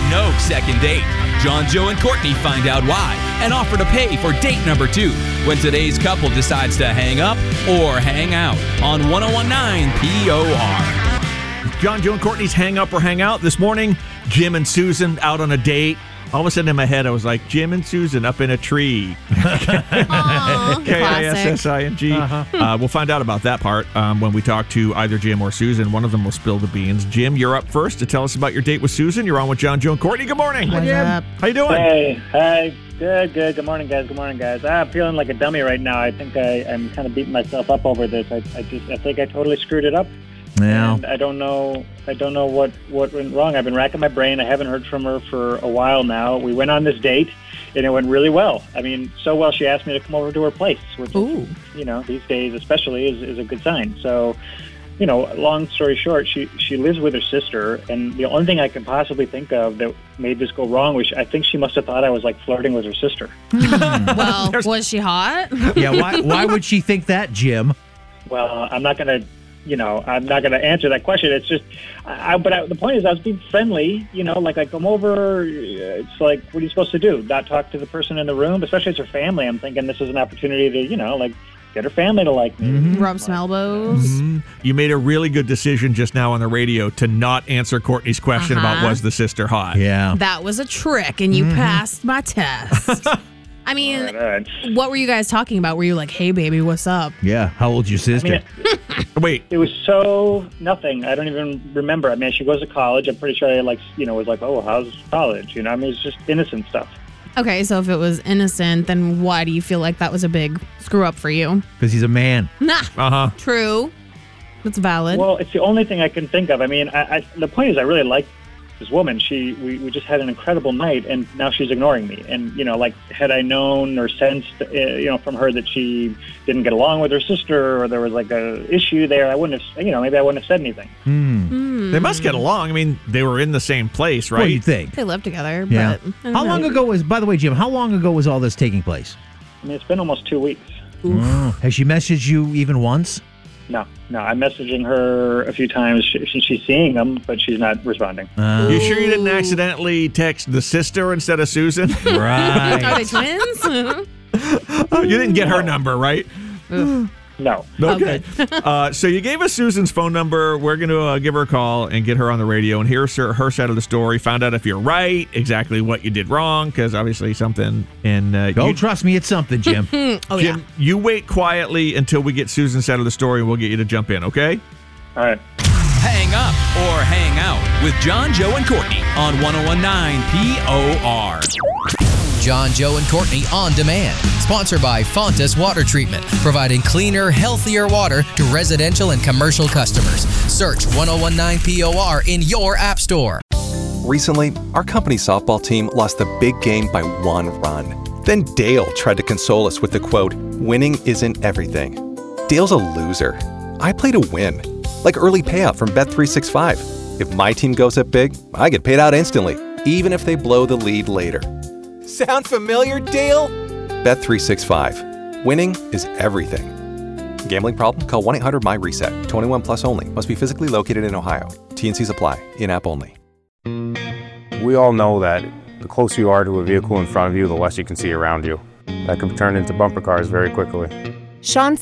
no second date. John, Joe, and Courtney find out why and offer to pay for date number 2 when today's couple decides to hang up or hang out on 101.9 POR. John, Joe, and Courtney's Hang Up or Hang Out. This morning, Jim and Susan out on a date. All of a sudden in my head, I was like, Jim and Susan up in a tree. Aww, K-I-S-S-I-N-G. We'll find out about that part when we talk to either Jim or Susan. One of them will spill the beans. Jim, you're up first to tell us about your date with Susan. You're on with John, Joe, and Courtney. Good morning. What's up? How you doing? Hey, hi. Good. Good morning, guys. I'm feeling like a dummy right now. I think I'm kind of beating myself up over this. I think I totally screwed it up. Yeah. And I don't know what went wrong. I've been racking my brain. I haven't heard from her for a while now. We went on this date, and it went really well. I mean, so well she asked me to come over to her place, which is, these days especially is a good sign. So, long story short, she lives with her sister, and the only thing I can possibly think of that made this go wrong was I think she must have thought I was like flirting with her sister. Well, was she hot? Yeah, why would she think that, Jim? Well, I'm not going to answer that question. It's just, the point is I was being friendly, like I come over, it's like, what are you supposed to do? Not talk to the person in the room, especially as her family. I'm thinking this is an opportunity to, get her family to like me. Mm-hmm. Rub some elbows. Mm-hmm. You made a really good decision just now on the radio to not answer Courtney's question about was the sister hot. Yeah. That was a trick, and you passed my test. I mean, what were you guys talking about? Were you like, hey, baby, what's up? Yeah. How old's your sister? Wait. It was so nothing. I don't even remember. I mean, she goes to college. I'm pretty sure I was like, oh, how's college? It's just innocent stuff. Okay, so if it was innocent, then why do you feel like that was a big screw up for you? Because he's a man. Nah. True. That's valid. Well, it's the only thing I can think of. I mean, the point is I really like this woman. We just had an incredible night, and now she's ignoring me. And, had I known or sensed, from her that she didn't get along with her sister or there was like a issue there, I wouldn't have, maybe I wouldn't have said anything. They must get along. I mean, they were in the same place, right? What do you think? They live together, Yeah. but... How long ago by the way, Jim, how long ago was all this taking place? I mean, it's been almost 2 weeks. Has she messaged you even once? No. I'm messaging her a few times. She's seeing them, but she's not responding. You sure you didn't accidentally text the sister instead of Susan? Right. Are they twins? You didn't get her number, right? No. Okay. So you gave us Susan's phone number. We're going to give her a call and get her on the radio and hear her side of the story. Find out if you're right, exactly what you did wrong, because obviously something. And trust me, it's something, Jim. Jim, you wait quietly until we get Susan's side of the story, and we'll get you to jump in, okay? All right. Hang up or hang out with John, Joe, and Courtney on 101.9 POR. John, Joe, and Courtney on demand. Sponsored by Fontas Water Treatment, providing cleaner, healthier water to residential and commercial customers. Search 101.9 POR in your app store. Recently, our company softball team lost the big game by 1 run. Then Dale tried to console us with the quote, "Winning isn't everything." Dale's a loser. I play to win. Like early payout from Bet365. If my team goes up big, I get paid out instantly, even if they blow the lead later. Sound familiar, Dale? Bet365. Winning is everything. Gambling problem? Call 1-800-MY-RESET. 21 plus only. Must be physically located in Ohio. T&Cs apply. In-app only. We all know that the closer you are to a vehicle in front of you, the less you can see around you. That can turn into bumper cars very quickly. Sean